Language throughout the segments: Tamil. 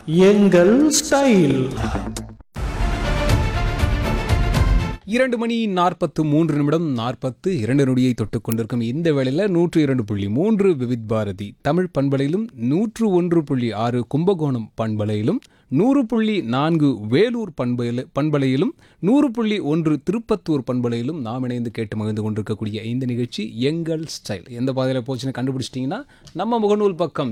எங்கள் ஸ்டைல். 2 மணி 43 நிமிடம் 42 நொடியை தொட்டுக் கொண்டிருக்கும் இந்த வேளையில் 102.3 விவித் பாரதி தமிழ் பண்பலையிலும் 101.6 கும்பகோணம் பண்பலையிலும் 100.4 வேலூர் பண்பலையிலும் 100.1 திருப்பத்தூர் பண்பலையிலும் நாம் இணைந்து கேட்டு மகிழ்ந்து கொண்டிருக்கக்கூடிய இந்த நிகழ்ச்சி எங்கள் ஸ்டைல். எந்த பாதையில் போச்சுன்னு கண்டுபிடிச்சிட்டிங்கன்னா நம்ம முகநூல் பக்கம்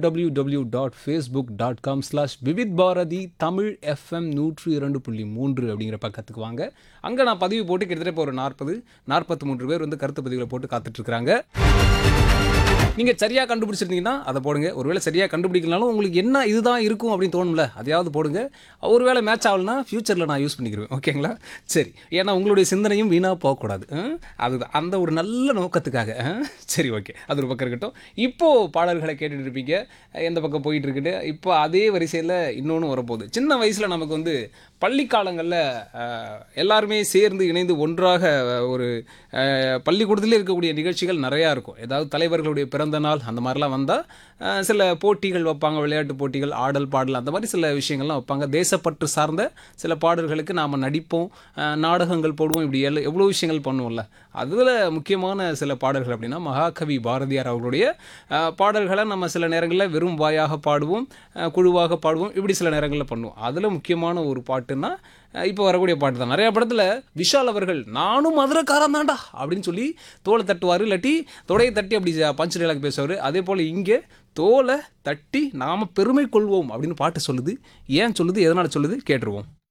www.facebook.com/விவித் பாரதி தமிழ் FM 102.3 அப்படிங்கிற பக்கத்துக்கு வாங்க. அங்கே நான் பதிவு போட்டு கிட்டத்தட்ட இப்போ ஒரு 43 பேர் வந்து கருத்து பதிவுகளை போட்டு காத்துட்ருக்குறாங்க. நீங்கள் சரியாக கண்டுபிடிச்சிருந்தீங்கன்னா அதை போடுங்க. ஒருவேளை சரியாக கண்டுபிடிக்கலனாலும் உங்களுக்கு என்ன இதுதான் இருக்கும் அப்படின்னு தோணும்ல, அதையாவது போடுங்க. ஒருவேளை மேட்ச் ஆகலனா ஃப்யூச்சரில் நான் யூஸ் பண்ணிக்கிறேன். ஓகேங்களா? சரி, ஏன்னா உங்களுடைய சிந்தனையும் வீணாக போகக்கூடாது. அதுதான் அந்த ஒரு நல்ல நோக்கத்துக்காக. சரி, ஓகே, அது ஒரு பக்கம் இருக்கட்டும். இப்போது பாடல்களை கேட்டுட்டு இருப்பீங்க, எந்த பக்கம் போயிட்டு இருக்குது. இப்போ அதே வரிசையில் இன்னொன்று வரப்போகுது. சின்ன வயசில் நமக்கு வந்து பள்ளி காலங்களில் எல்லாருமே சேர்ந்து இணைந்து ஒன்றாக ஒரு பள்ளிக்கூடத்திலே இருக்கக்கூடிய நிகழ்ச்சிகள் நிறையா இருக்கும். ஏதாவது தலைவர்களுடைய பிறந்த நாள் அந்த மாதிரிலாம் வந்தால் சில போட்டிகள் வைப்பாங்க, விளையாட்டு போட்டிகள், ஆடல் பாடல், அந்த மாதிரி சில விஷயங்கள்லாம் வைப்பாங்க. தேசப்பற்று சார்ந்த சில பாடல்களுக்கு நாம் நடிப்போம், நாடகங்கள் போடுவோம், இப்படி எவ்வளோ விஷயங்கள் பண்ணுவோம்ல. அதில் முக்கியமான சில பாடல்கள் அப்படின்னா மகாகவி பாரதியார் அவர்களுடைய பாடல்களை நம்ம சில நேரங்களில் வெறும் வாயாக பாடுவோம், குழுவாக பாடுவோம், இப்படி சில நேரங்களில் பண்ணுவோம். அதில் முக்கியமான ஒரு பாட்டுன்னா இப்போ வரக்கூடிய பாட்டு தான். நிறையா படத்தில் விஷால் அவர்கள் நானும் மதுரைக்காரன் தான்டா அப்படின்னு சொல்லி தோலை தட்டுவார், இல்லாட்டி தொடையை தட்டி அப்படி பஞ்சு டைலாக் பேசுவார். அதே போல் இங்கே தோலை தட்டி நாம் பெருமை கொள்வோம் அப்படின்னு பாட்டு சொல்லுது. ஏன் சொல்லுது, எதனால் சொல்லுது கேட்டுருவோம்.